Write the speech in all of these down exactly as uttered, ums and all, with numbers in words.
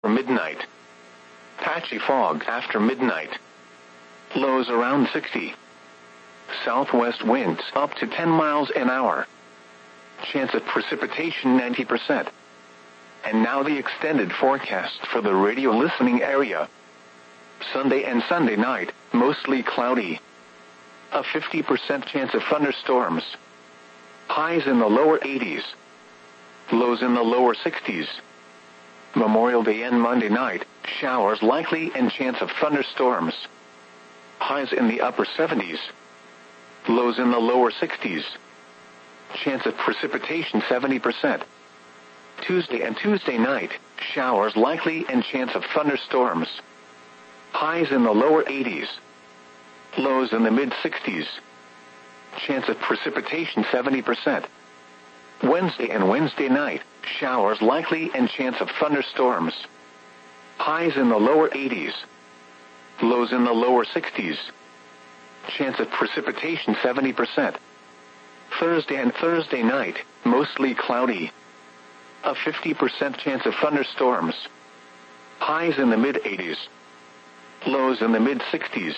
after midnight. Patchy fog after midnight. Lows around sixty. Southwest winds up to ten miles an hour. Chance of precipitation ninety percent. And now the extended forecast for the radio listening area. Sunday and Sunday night, mostly cloudy. A fifty percent chance of thunderstorms. Highs in the lower eighties. Lows in the lower sixties. Memorial Day and Monday night, showers likely and chance of thunderstorms. Highs in the upper seventies. Lows in the lower sixties. Chance of precipitation seventy percent. Tuesday and Tuesday night, showers likely and chance of thunderstorms. Highs in the lower eighties. Lows in the mid-sixties. Chance of precipitation seventy percent. Wednesday and Wednesday night, showers likely and chance of thunderstorms. Highs in the lower eighties. Lows in the lower sixties. Chance of precipitation seventy percent. Thursday and Thursday night, mostly cloudy. A fifty percent chance of thunderstorms. Highs in the mid-eighties. Lows in the mid-sixties.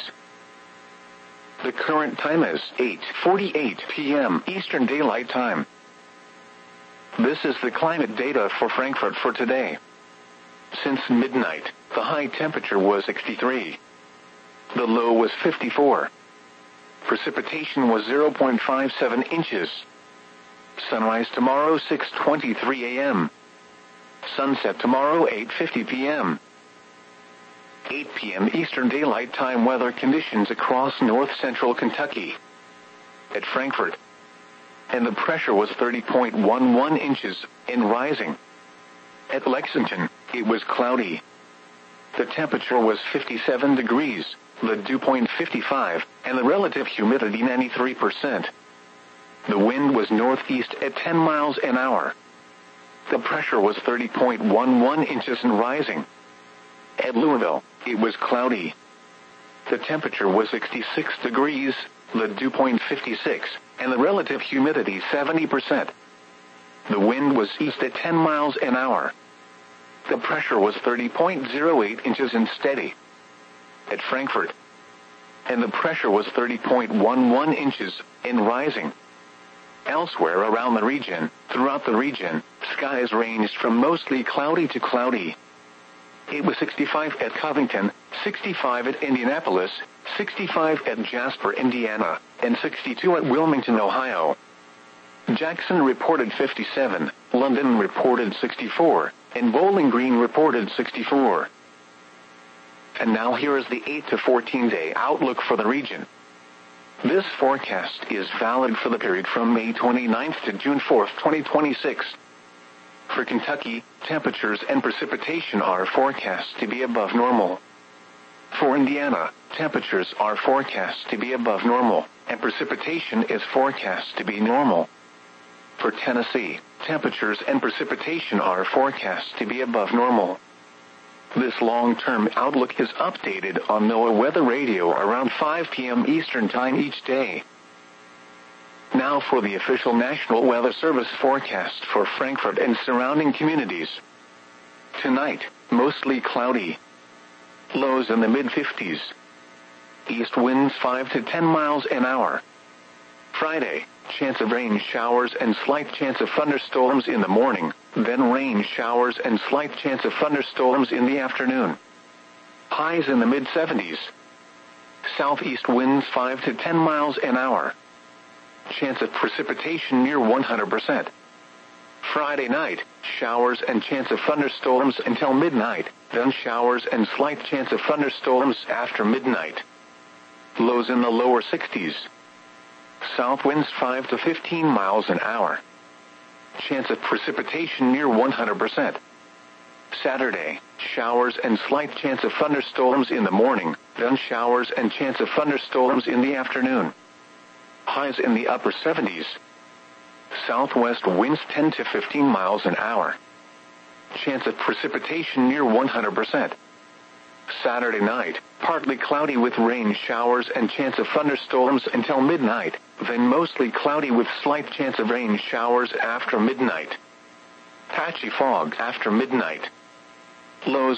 The current time is eight forty-eight p.m. Eastern Daylight Time. This is the climate data for Frankfurt for today. Since midnight, the high temperature was sixty-three. The low was fifty-four. Precipitation was zero point five seven inches. Sunrise tomorrow six twenty-three a.m. Sunset tomorrow eight fifty p.m. eight p.m. Eastern Daylight Time weather conditions across north-central Kentucky. At Frankfurt. And the pressure was thirty point one one inches, and rising. At Lexington, it was cloudy. The temperature was fifty-seven degrees, the dew point fifty-five, and the relative humidity ninety-three percent. The wind was northeast at ten miles an hour. The pressure was thirty point one one inches and rising. At Louisville, it was cloudy. The temperature was sixty-six degrees, the dew point fifty-six, and the relative humidity seventy percent. The wind was east at ten miles an hour. The pressure was thirty point zero eight inches and steady. At Frankfurt. And the pressure was thirty point one one inches, and rising. Elsewhere around the region, throughout the region, skies ranged from mostly cloudy to cloudy. It was sixty-five at Covington, sixty-five at Indianapolis, sixty-five at Jasper, Indiana, and sixty-two at Wilmington, Ohio. Jackson reported fifty-seven, London reported sixty-four, and Bowling Green reported sixty-four. And now here is the eight to fourteen day outlook for the region. This forecast is valid for the period from May twenty-ninth to June fourth, twenty twenty-six. For Kentucky, temperatures and precipitation are forecast to be above normal. For Indiana, temperatures are forecast to be above normal, and precipitation is forecast to be normal. For Tennessee, temperatures and precipitation are forecast to be above normal. This long-term outlook is updated on NOAA Weather Radio around five p.m. Eastern Time each day. Now for the official National Weather Service forecast for Frankfurt and surrounding communities. Tonight, mostly cloudy. Lows in the mid-fifties. East winds five to ten miles an hour. Friday, chance of rain showers and slight chance of thunderstorms in the morning, then rain showers and slight chance of thunderstorms in the afternoon. Highs in the mid-seventies. Southeast winds five to ten miles an hour. Chance of precipitation near one hundred percent. Friday night, showers and chance of thunderstorms until midnight, then showers and slight chance of thunderstorms after midnight. Lows in the lower sixties. South winds five to fifteen miles an hour. Chance of precipitation near one hundred percent. Saturday, showers and slight chance of thunderstorms in the morning, then showers and chance of thunderstorms in the afternoon. Highs in the upper seventies. Southwest winds ten to fifteen miles an hour. Chance of precipitation near one hundred percent. Saturday night, partly cloudy with rain showers and chance of thunderstorms until midnight, then mostly cloudy with slight chance of rain showers after midnight. Patchy fog after midnight. Lows